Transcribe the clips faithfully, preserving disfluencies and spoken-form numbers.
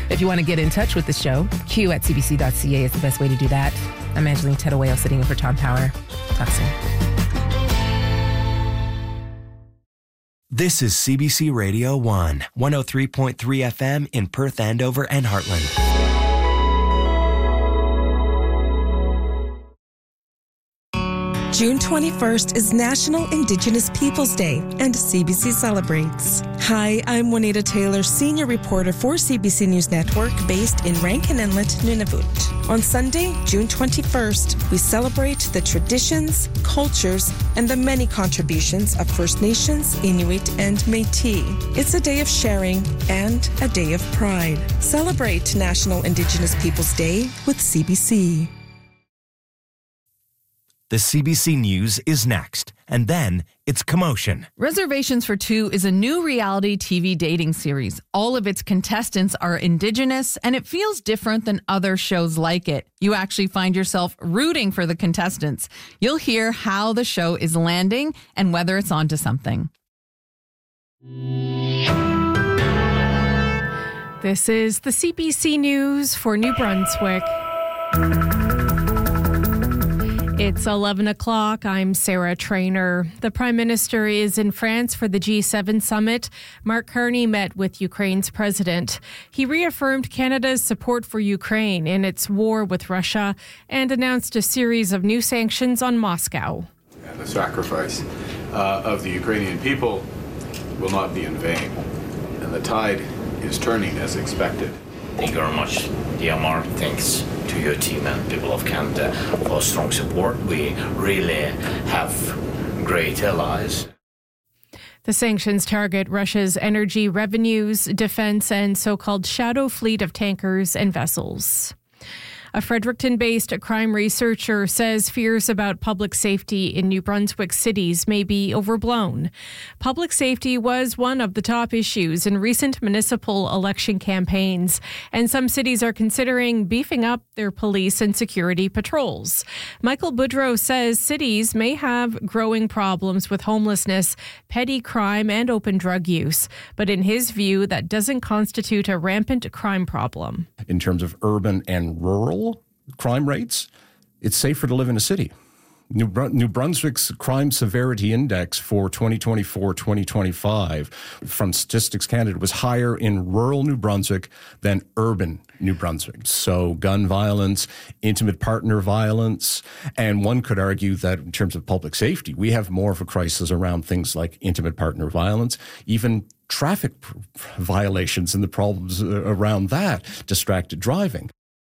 If you want to get in touch with the show, q at c b c dot c a is the best way to do that. I'm Angeline Tettaweo sitting in for Tom Power. Talk soon. This is C B C Radio one, one oh three point three F M in Perth, Andover, and Heartland. June twenty-first is National Indigenous Peoples Day, and C B C celebrates. Hi, I'm Juanita Taylor, senior reporter for C B C News Network, based in Rankin Inlet, Nunavut. On Sunday, June twenty-first, we celebrate the traditions, cultures, and the many contributions of First Nations, Inuit, and Métis. It's a day of sharing and a day of pride. Celebrate National Indigenous Peoples Day with C B C. The C B C News is next, and then it's Commotion. Reservations for Two is a new reality T V dating series. All of its contestants are Indigenous, and it feels different than other shows like it. You actually find yourself rooting for the contestants. You'll hear how the show is landing and whether it's onto something. This is the C B C News for New Brunswick. It's eleven o'clock. I'm Sarah Traynor. The Prime Minister is in France for the G seven summit. Mark Carney met with Ukraine's president. He reaffirmed Canada's support for Ukraine in its war with Russia and announced a series of new sanctions on Moscow. And the sacrifice uh, of the Ukrainian people will not be in vain. And the tide is turning as expected. Thank you very much, dear Mark. Thanks to your team and people of Canada for strong support. We really have great allies. The sanctions target Russia's energy revenues, defense, and so-called shadow fleet of tankers and vessels. A Fredericton-based crime researcher says fears about public safety in New Brunswick cities may be overblown. Public safety was one of the top issues in recent municipal election campaigns, and some cities are considering beefing up their police and security patrols. Michael Boudreau says cities may have growing problems with homelessness, petty crime, and open drug use, but in his view, that doesn't constitute a rampant crime problem. In terms of urban and rural crime rates, it's safer to live in a city. New, Br- New Brunswick's crime severity index for twenty twenty-four twenty twenty-five from Statistics Canada was higher in rural New Brunswick than urban New Brunswick. So gun violence, intimate partner violence, and one could argue that in terms of public safety, we have more of a crisis around things like intimate partner violence, even traffic violations and the problems around that, distracted driving.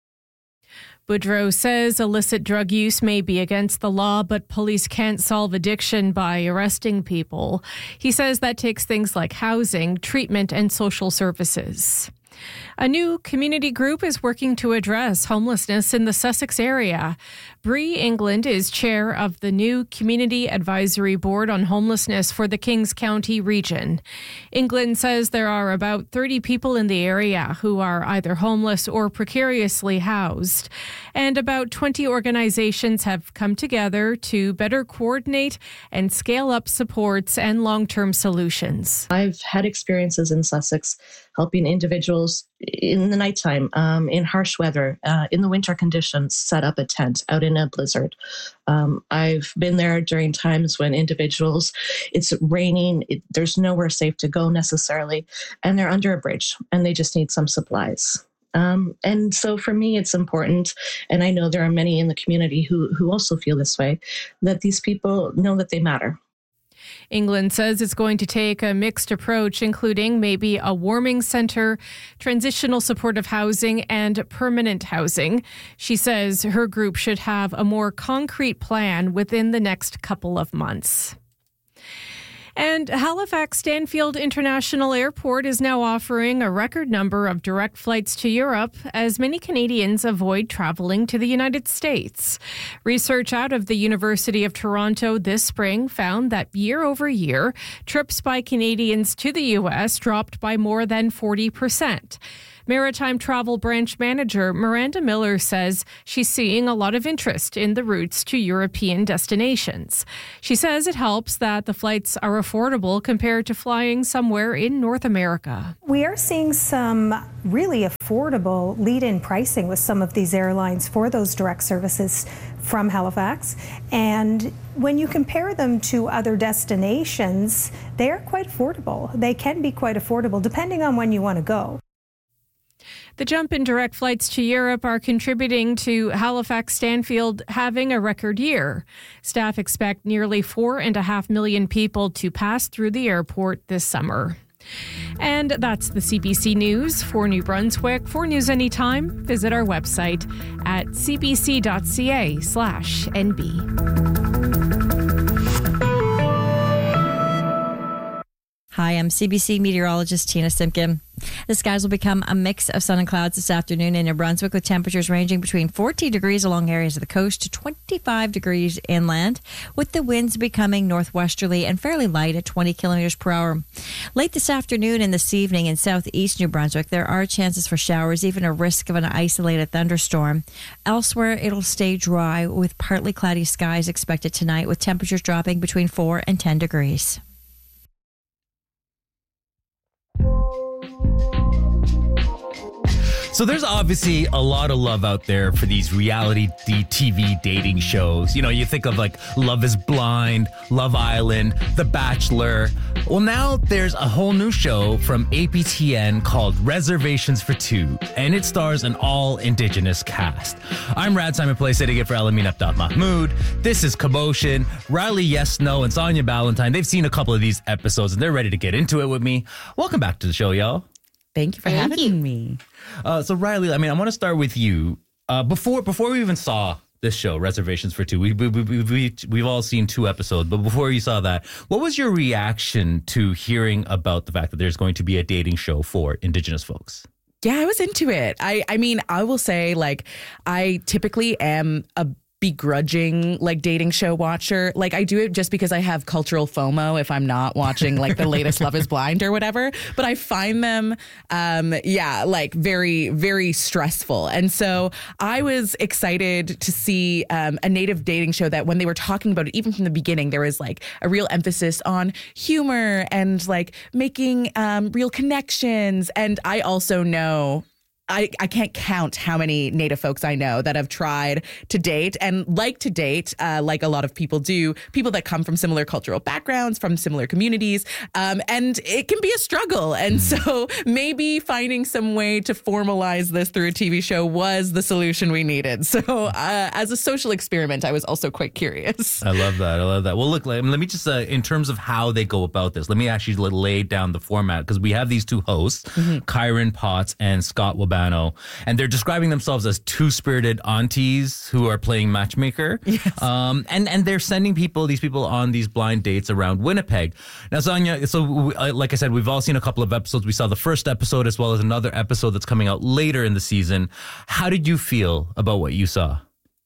Boudreau says illicit drug use may be against the law, but police can't solve addiction by arresting people. He says that takes things like housing, treatment, and social services. A new community group is working to address homelessness in the Sussex area. Bree England is chair of the new Community Advisory Board on Homelessness for the Kings County region. England says there are about thirty people in the area who are either homeless or precariously housed. And about twenty organizations have come together to better coordinate and scale up supports and long-term solutions. I've had experiences in Sussex helping individuals in the nighttime, um, in harsh weather, uh, in the winter conditions, set up a tent out in a blizzard. Um, I've been there during times when individuals, it's raining, it, there's nowhere safe to go necessarily, and they're under a bridge and they just need some supplies. Um, and so for me, it's important, and I know there are many in the community who, who also feel this way, that these people know that they matter. England says it's going to take a mixed approach, including maybe a warming centre, transitional supportive housing, and permanent housing. She says her group should have a more concrete plan within the next couple of months. And Halifax Stanfield International Airport is now offering a record number of direct flights to Europe as many Canadians avoid traveling to the United States. Research out of the University of Toronto this spring found that year over year, trips by Canadians to the U S dropped by more than forty percent. Maritime Travel Branch Manager Miranda Miller says she's seeing a lot of interest in the routes to European destinations. She says it helps that the flights are affordable compared to flying somewhere in North America. We are seeing some really affordable lead-in pricing with some of these airlines for those direct services from Halifax. And when you compare them to other destinations, they are quite affordable. They can be quite affordable depending on when you want to go. The jump in direct flights to Europe are contributing to Halifax Stanfield having a record year. Staff expect nearly four and a half million people to pass through the airport this summer. And that's the C B C News for New Brunswick. For news anytime, visit our website at cbc.ca slash NB. Hi, I'm C B C meteorologist Tina Simpkin. The skies will become a mix of sun and clouds this afternoon in New Brunswick, with temperatures ranging between fourteen degrees along areas of the coast to twenty-five degrees inland, with the winds becoming northwesterly and fairly light at twenty kilometers per hour. Late this afternoon and this evening in southeast New Brunswick, there are chances for showers, even a risk of an isolated thunderstorm. Elsewhere, it'll stay dry with partly cloudy skies expected tonight, with temperatures dropping between four and ten degrees. So there's obviously a lot of love out there for these reality T V dating shows. You know, you think of like Love is Blind, Love Island, The Bachelor. Well, now there's a whole new show from A P T N called Reservations for Two, and it stars an all-Indigenous cast. I'm Rad Simon Play, sitting in for Elamin Abdab Mahmoud. This is Commotion. Riley Yes No and Sonia Ballantyne, they've seen a couple of these episodes and they're ready to get into it with me. Welcome back to the show, y'all. Thank you for Thank having you. me. Uh, so Riley, I mean, I want to start with you. Uh, before before we even saw this show, Reservations for Two, we, we, we, we, we've all seen two episodes, but before you saw that, what was your reaction to hearing about the fact that there's going to be a dating show for Indigenous folks? Yeah, I was into it. I, I mean, I will say, like, I typically am a begrudging like dating show watcher. Like, I do it just because I have cultural FOMO if I'm not watching like the latest Love is Blind or whatever, but I find them um yeah like very very stressful. And so I was excited to see um a native dating show that when they were talking about it, even from the beginning, there was like a real emphasis on humor and like making um real connections. And I also know I, I can't count how many Native folks I know that have tried to date and like to date, uh, like a lot of people do, people that come from similar cultural backgrounds, from similar communities. Um, and it can be a struggle. And so maybe finding some way to formalize this through a T V show was the solution we needed. So uh, as a social experiment, I was also quite curious. I love that. I love that. Well, look, let me just, uh, in terms of how they go about this, let me actually lay down the format, because we have these two hosts, mm-hmm. Kyron Potts and Scott Wabano, and they're describing themselves as two-spirited aunties who are playing matchmaker. Yes. Um, and, and they're sending people, these people on these blind dates around Winnipeg. Now, Sonia, so we, uh, like I said, we've all seen a couple of episodes. We saw the first episode as well as another episode that's coming out later in the season. How did you feel about what you saw?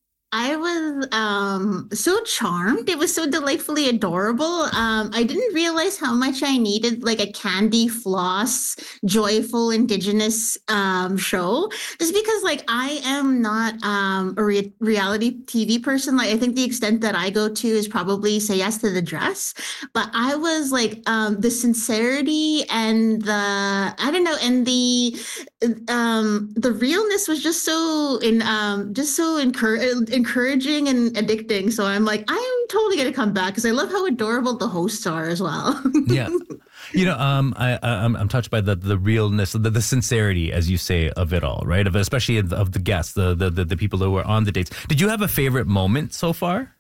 I was um, so charmed. It was so delightfully adorable. Um, I didn't realize how much I needed like a candy floss, joyful Indigenous um, show. Just because like I am not um, a re- reality T V person. Like I think the extent that I go to is probably Say Yes to the Dress. But I was like um, the sincerity and the I don't know and the um, the realness was just so in um, just so encouraging. encouraging and addicting. So I'm like, I'm totally going to come back because I love how adorable the hosts are as well. Yeah. You know, um, I, I'm, I'm touched by the, the realness, the, the sincerity, as you say, of it all, right? Of especially of the, of the guests, the, the, the, the people who were on the dates. Did you have a favorite moment so far?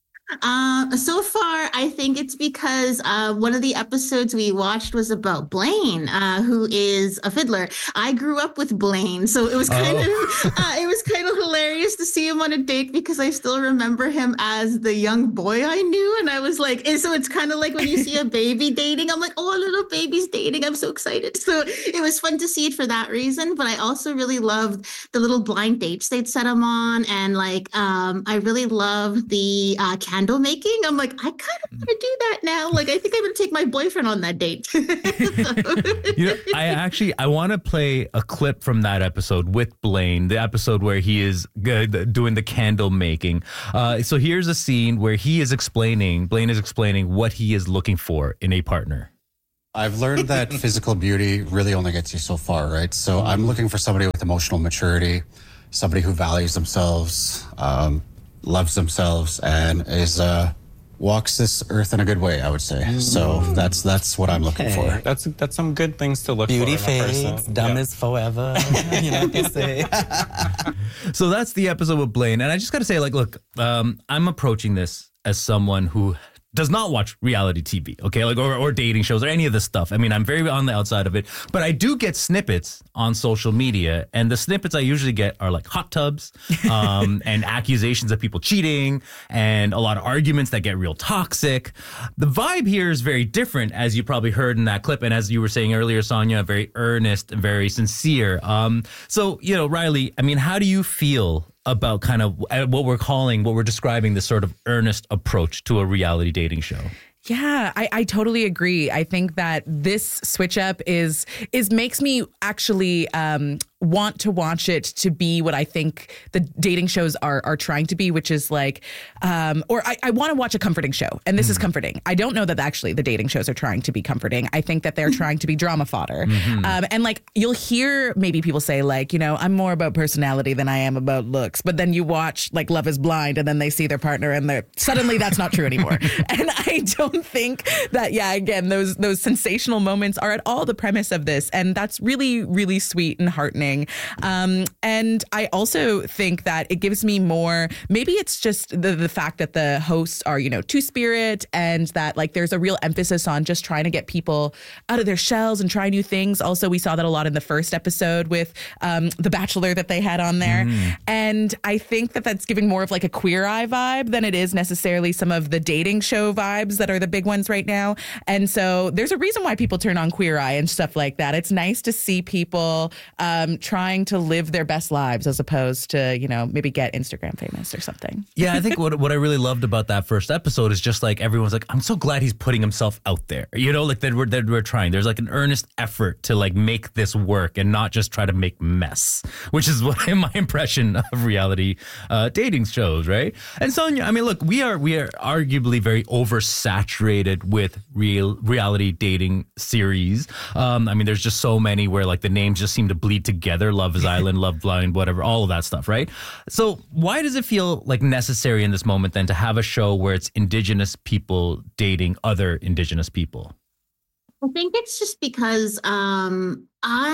Uh, so far, I think it's because uh, one of the episodes we watched was about Blaine, uh, who is a fiddler. I grew up with Blaine, so it was kind oh. of uh, it was kind of hilarious to see him on a date because I still remember him as the young boy I knew, and I was like, and so it's kind of like when you see a baby dating. I'm like, oh, a little baby's dating. I'm so excited. So it was fun to see it for that reason. But I also really loved the little blind dates they'd set him on, and like um, I really loved the uh, candle making. I'm like, I kind of want to do that now. Like, I think I'm going to take my boyfriend on that date. You know, I actually, I want to play a clip from that episode with Blaine, the episode where he is uh, doing the candle making. Uh, so here's a scene where he is explaining, Blaine is explaining what he is looking for in a partner. I've learned that physical beauty really only gets you so far, right? So I'm looking for somebody with emotional maturity, somebody who values themselves, um, loves themselves, and is uh, walks this earth in a good way, I would say. Mm. So that's that's what I'm looking okay. for. That's that's some good things to look Beauty for. Beauty fades, dumb yeah. is forever. You know what they say. So that's the episode with Blaine, and I just got to say, like, look, um, I'm approaching this as someone who does not watch reality T V, okay, like or, or dating shows or any of this stuff. I mean, I'm very on the outside of it, but I do get snippets on social media, and the snippets I usually get are like hot tubs um, and accusations of people cheating and a lot of arguments that get real toxic. The vibe here is very different, as you probably heard in that clip, and as you were saying earlier, Sonia, very earnest and very sincere. Um, so, you know, Riley, I mean, how do you feel about kind of what we're calling, what we're describing, this sort of earnest approach to a reality dating show? Yeah, I, I totally agree. I think that this switch up is is makes me actually um, want to watch it to be what I think the dating shows are are trying to be, which is like, um, or I, I want to watch a comforting show, and this mm-hmm. is comforting. I don't know that actually the dating shows are trying to be comforting. I think that they're trying to be drama fodder. Mm-hmm. Um, and like you'll hear maybe people say like, you know, I'm more about personality than I am about looks. But then you watch like Love is Blind, and then they see their partner, and they're suddenly that's not true anymore. And I don't think that, yeah, again, those those sensational moments are at all the premise of this. And that's really, really sweet and heartening. Um, and I also think that it gives me more, maybe it's just the, the fact that the hosts are, you know, two-spirit, and that like there's a real emphasis on just trying to get people out of their shells and try new things. Also, we saw that a lot in the first episode with um, The Bachelor that they had on there. Mm. And I think that that's giving more of like a Queer Eye vibe than it is necessarily some of the dating show vibes that are the big ones right now. And so there's a reason why people turn on Queer Eye and stuff like that. It's nice to see people um, trying to live their best lives as opposed to, you know, maybe get Instagram famous or something. Yeah, I think what what I really loved about that first episode is just like everyone's like, I'm so glad he's putting himself out there. You know, like that we're, that we're trying. There's like an earnest effort to like make this work and not just try to make mess, which is what my impression of reality uh, dating shows, right? And Sonia, I mean, look, we are we are arguably very oversaturated with real reality dating series. Um, I mean, there's just so many where like the names just seem to bleed together. Love is Island, Love Blind, whatever, all of that stuff, right? So why does it feel like necessary in this moment then to have a show where it's Indigenous people dating other Indigenous people? I think it's just because um,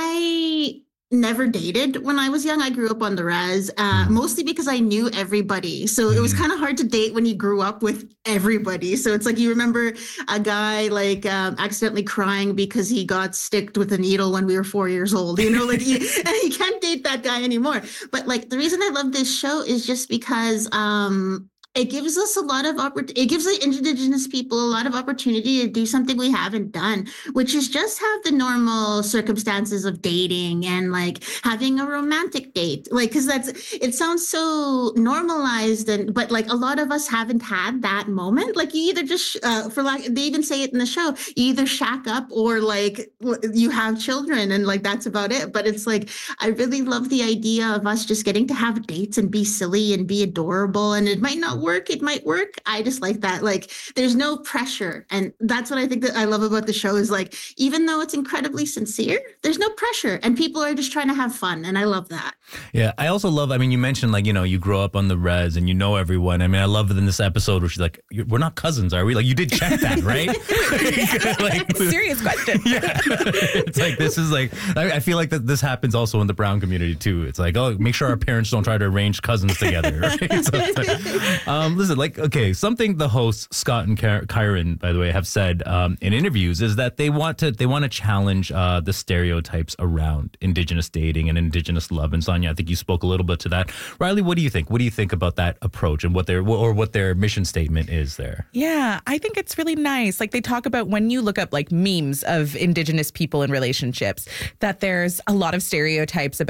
I never dated when I was young. I grew up on the res, uh, mm. mostly because I knew everybody. So mm. it was kind of hard to date when you grew up with everybody. So it's like you remember a guy like um, accidentally crying because he got sticked with a needle when we were four years old. You know, like you, and you can't date that guy anymore. But like the reason I love this show is just because um, it gives us a lot of opportunity. It gives the Indigenous people a lot of opportunity to do something we haven't done, which is just have the normal circumstances of dating and like having a romantic date. Like, cause that's, it sounds so normalized and, but like a lot of us haven't had that moment. Like you either just, uh, for like, they even say it in the show, you either shack up or like you have children and like, that's about it. But it's like, I really love the idea of us just getting to have dates and be silly and be adorable. And it might not work. work it might work. I just like that. Like there's no pressure, and that's what I think that I love about the show is like even though it's incredibly sincere, there's no pressure and people are just trying to have fun, and I love that. Yeah, I also love, I mean, you mentioned like, you know, you grow up on the res and you know everyone. I mean, I love it in this episode where she's like, we're not cousins, are we? Like you did check that, right? Like, serious question. Yeah. It's like this is like I, I feel like that this happens also in the brown community too. It's like, oh, make sure our parents don't try to arrange cousins together, right? So it's like, Um, listen, like, okay, something the hosts, Scott and Kyron, by the way, have said um, in interviews is that they want to they want to challenge uh, the stereotypes around Indigenous dating and Indigenous love. And Sonia, I think you spoke a little bit to that. Riley, what do you think? What do you think about that approach and what their or what their mission statement is there? Yeah, I think it's really nice. Like they talk about when you look up like memes of Indigenous people in relationships, that there's a lot of stereotypes about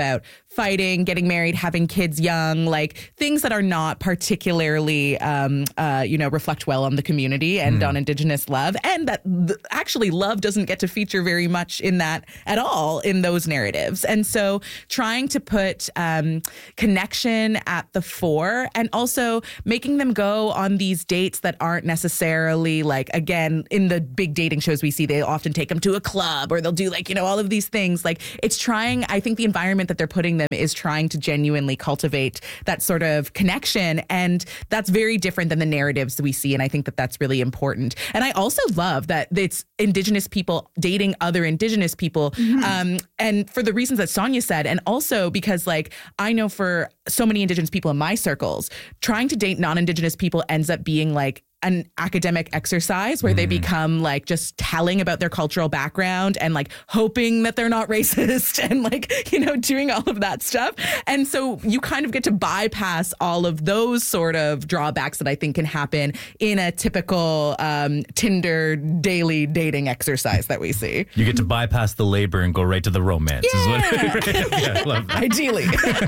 fighting, getting married, having kids young, like things that are not particularly, um, uh, you know, reflect well on the community and mm. on Indigenous love. And that th- actually love doesn't get to feature very much in that at all in those narratives. And so trying to put um, connection at the fore and also making them go on these dates that aren't necessarily like, again, in the big dating shows we see, they often take them to a club or they'll do like, you know, all of these things. Like it's trying, I think the environment that they're putting them is trying to genuinely cultivate that sort of connection. And that's very different than the narratives that we see. And I think that that's really important. And I also love that it's Indigenous people dating other Indigenous people. Mm-hmm. Um, and for the reasons that Sonia said, and also because like, I know for so many Indigenous people in my circles, trying to date non-Indigenous people ends up being like an academic exercise where mm. they become like just telling about their cultural background and like hoping that they're not racist and like, you know, doing all of that stuff. And so you kind of get to bypass all of those sort of drawbacks that I think can happen in a typical um, Tinder daily dating exercise that we see. You get to bypass the labor and go right to the romance. Yeah. Is what, yeah, I love that. Ideally.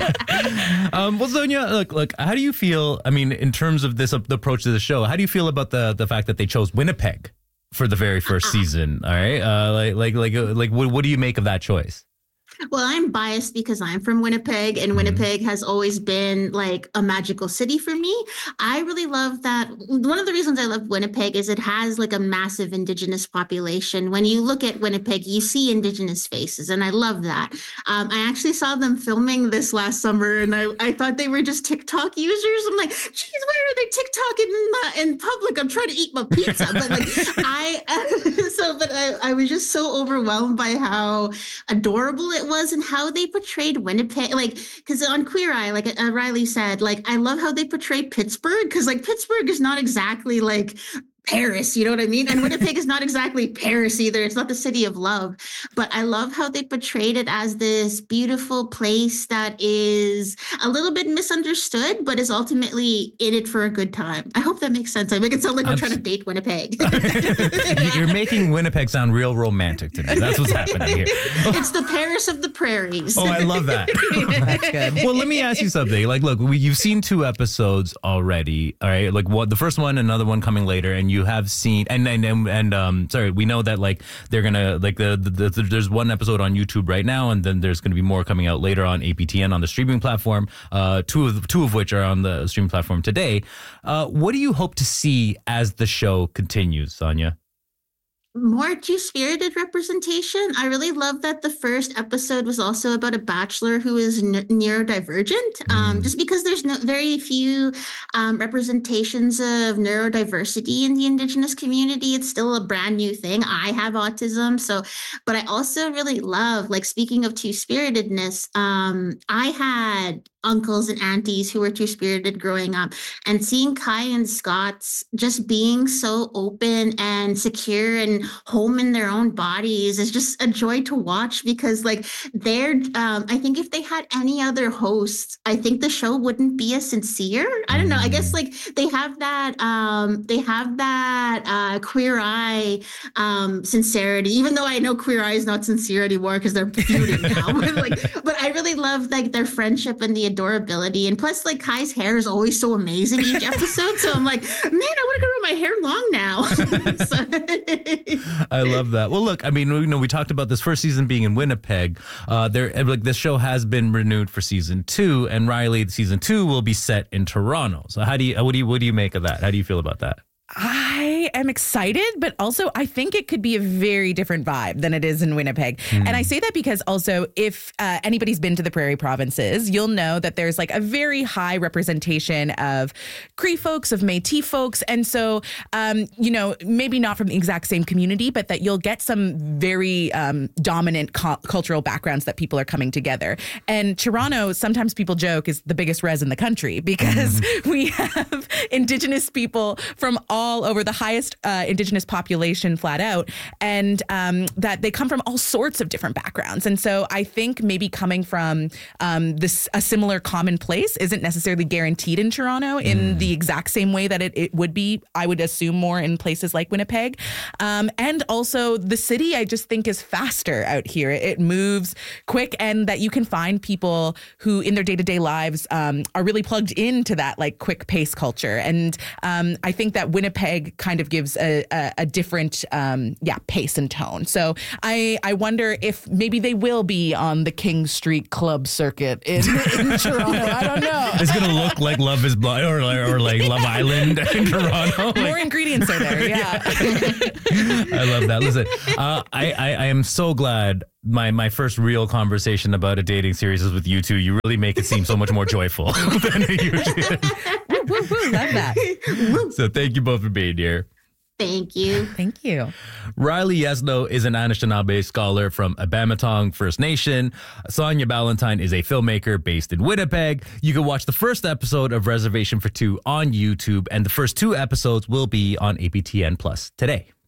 um, well, Sonia, look, look, how do you feel, I mean, in terms of this uh, the approach to the show, how do you feel about the the fact that they chose Winnipeg for the very first season? All right, uh, like like like like what, what do you make of that choice? Well, I'm biased because I'm from Winnipeg, and Winnipeg mm-hmm. has always been like a magical city for me. I really love that. One of the reasons I love Winnipeg is it has like a massive Indigenous population. When you look at Winnipeg, you see Indigenous faces, and I love that. Um, I actually saw them filming this last summer, and I, I thought they were just TikTok users. I'm like, geez, why are they TikToking in, uh, in public? I'm trying to eat my pizza. But like, I, uh, so, but I, I was just so overwhelmed by how adorable it was and how they portrayed Winnipeg, like, because on Queer Eye, like uh, Riley said, like, I love how they portray Pittsburgh, because like Pittsburgh is not exactly like Paris, you know what I mean? And Winnipeg is not exactly Paris either. It's not the city of love, but I love how they portrayed it as this beautiful place that is a little bit misunderstood, but is ultimately in it for a good time. I hope that makes sense. I make it sound like we're trying to date Winnipeg. You're making Winnipeg sound real romantic to me. That's what's happening here. It's the Paris of the prairies. Oh, I love that. That's good. Well, let me ask you something. Like, look, we, you've seen two episodes already. All right, like what the first one, another one coming later, and you have seen and and and, and um sorry, we know that like they're gonna like the, the, the there's one episode on YouTube right now, and then there's gonna be more coming out later on A P T N on the streaming platform. Uh, two of two of which are on the streaming platform today. Uh, what do you hope to see as the show continues, Sonia? More two-spirited representation. I really love that the first episode was also about a bachelor who is n- neurodivergent, um, mm. just because there's no, very few um, representations of neurodiversity in the Indigenous community. It's still a brand new thing. I have autism, so, but I also really love, like, speaking of two-spiritedness, um, I had uncles and aunties who were two-spirited growing up, and seeing Kai and Scott's just being so open and secure and home in their own bodies is just a joy to watch, because like they're um I think if they had any other hosts, I think the show wouldn't be as sincere. I don't know, I guess like they have that um they have that uh Queer Eye um sincerity, even though I know Queer Eye is not sincere anymore because they're feuding now. But like, but I really love like their friendship and the adorability, and plus like Kai's hair is always so amazing each episode, so I'm like, man, I want to grow my hair long now. So, I love that. Well, look, I mean, you know, we talked about this first season being in Winnipeg. Uh, there, like, this show has been renewed for season two, and Riley, season two will be set in Toronto. So, how do you, what do you, what do you make of that? How do you feel about that? I am excited, but also I think it could be a very different vibe than it is in Winnipeg. Mm. And I say that because also if uh, anybody's been to the Prairie Provinces, you'll know that there's like a very high representation of Cree folks, of Métis folks. And so, um, you know, maybe not from the exact same community, but that you'll get some very um, dominant cu- cultural backgrounds that people are coming together. And Toronto, sometimes people joke, is the biggest res in the country because mm. we have Indigenous people from all all over the high highest uh, Indigenous population flat out, and um, that they come from all sorts of different backgrounds. And so I think maybe coming from um, this a similar common place isn't necessarily guaranteed in Toronto in mm. the exact same way that it, it would be, I would assume, more in places like Winnipeg. Um, and also the city, I just think, is faster out here. It moves quick, and that you can find people who in their day-to-day lives um, are really plugged into that like quick pace culture. And um, I think that Winnipeg kind of gives a, a, a different um, yeah pace and tone. So I, I wonder if maybe they will be on the King Street Club circuit in, in Toronto. I don't know. It's going to look like Love is Blind or, or like Love Island in Toronto. More like, ingredients are there, yeah. I love that. Listen, uh, I, I, I am so glad my, my first real conversation about a dating series is with you two. You really make it seem so much more joyful than it usually is. Woo, woo, woo. Love that. So thank you both for being here. Thank you. Thank you. Riley Yesno is an Anishinaabe scholar from Abamatong First Nation. Sonia Ballantyne is a filmmaker based in Winnipeg. You can watch the first episode of Reservation for Two on YouTube, and the first two episodes will be on A P T N Plus today.